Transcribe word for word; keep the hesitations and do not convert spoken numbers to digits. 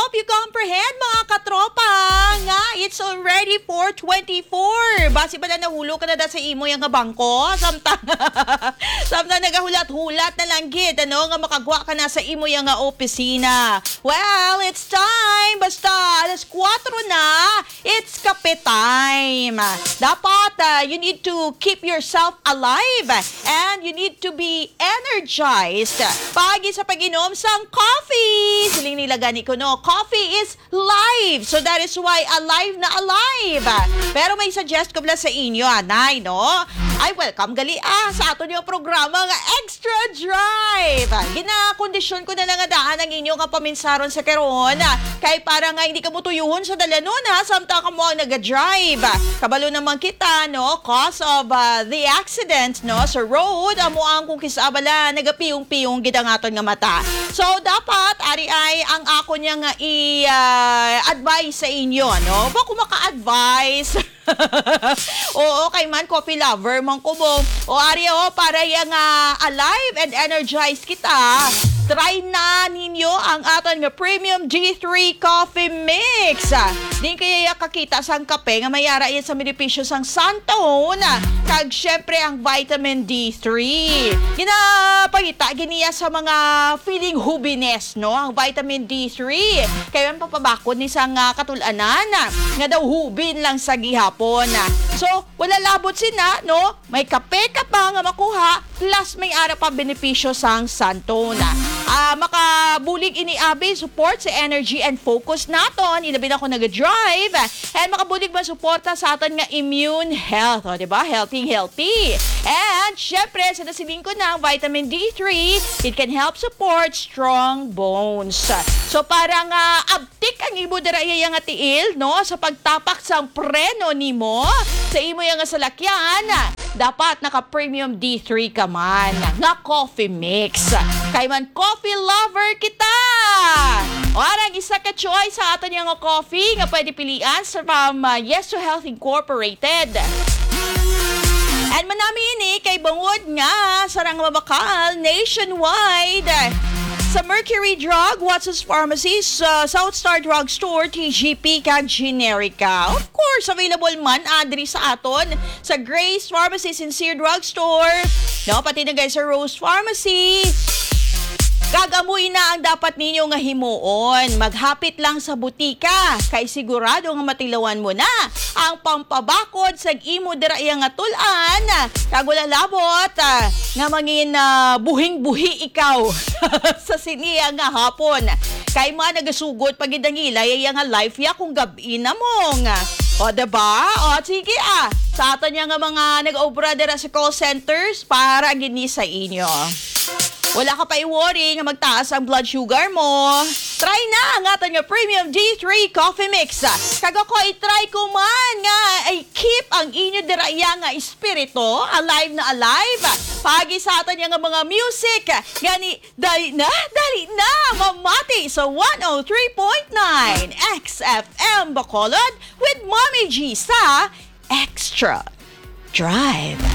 hope you comprehend mga katropa nga it's already four twenty-four. Basi ba na nahulo ka na da sa imo yung nga bangko? Samtang, samtang nagahulat-hulat na lang gid, ano, nga makagwa ka na sa imo yung nga opisina. Well, it's time. Basta alas kwatro na, it's kape time. Dapat, uh, you need to keep yourself alive and you need to be energized. Pagi sa pag-inom sang coffee. Siling nila gani ko, no? Coffee is life. So that is why alive na alive. Pero may suggest ko pala sa inyo, anay, no? Ay, welcome gali ah sa ato yung programa nga Extra Drive. Gina-kondisyon ko na lang nga daan ang inyo nga paminsaron sa karon. Kay para nga hindi ka mutuyuhon sa dalanon ha, samtang ka mo ang nag-drive. Kabalo naman kita, no? Cause of uh, the accident, no? Sa road, amo ang kung kisabala, nagapiyong-piyong gid ang aton nga mata. So, dapat, ari ay ang ako niya nga i-advise uh, sa inyo, no? Ba kung maka-advise? Oo, kay man coffee lover man ko mo. O ari o para yang uh, alive and energized kita. Try na ninyo ang aton nga Premium D three Coffee Mix. Di kaya kakita sang kape nga mayara yan sa benepisyo sang Santone. Kag syempre ang vitamin D three. Ginapagita giniya sa mga feeling hubiness, no? Ang vitamin D three. Kaya man papabakod ni sang uh, katulanan nga daw hubin lang sa gihapon. So, wala labot sina, no? May kape ka pa nga makuha plus may ara pa benepisyo sang Santone. Uh, makabulig ini abi support sa energy and focus naton. Ilabi na ako nag-drive. And makabulig man suporta sa aton nga immune health. O, diba? Healthy, healthy. And, syempre, sa nasilin ko na vitamin D three, it can help support strong bones. So, parang uh, abtik ang imo dara iya nga tiil, no? Sa pagtapak sang preno nimo sa imo yang salakyan. Dapat naka-premium D three ka man. Nga coffee mix. Kay man coffee lover kita. O arang isa ka choice sa aton yung coffee nga pwede pilian sa from uh, Yes to Health Incorporated. And manami ini kay bangod nga sarang mabakal nationwide. Sa Mercury Drug, Watson's Pharmacy, sa South Star Drug Store, T G P, kag Generica. Of course, available man adri sa aton sa Grace Pharmacy, Sincere Drug Store. No, pati na guys sa Rose Pharmacy. Kagamuin na ang dapat ninyo nga himuon. Maghapit lang sa butika. Kay sigurado nga matilawan mo na ang pampabakod sa imo dira iya nga tulan. Kag wala labot uh, nga mangin uh, buhing-buhi ikaw sa siniya nga hapon. Kay mga nagasugod pag idangilay iya nga life ya kung gabi na mong. O, diba? O, sige ah. Sa aton nga mga nag-obra dira sa call centers para gini sa inyo. Wala ka pa i-worry nga magtaas ang blood sugar mo. Try na ang aton nga Premium D three Coffee Mix. Kag ako i-try ko man nga ay keep ang inyo diraya nga espiritu alive na alive. Pagi sa aton nga mga music. Gani, dali na, dali na, mamati sa one oh three point nine X F M Bacolod with Mommy G sa Extra Drive.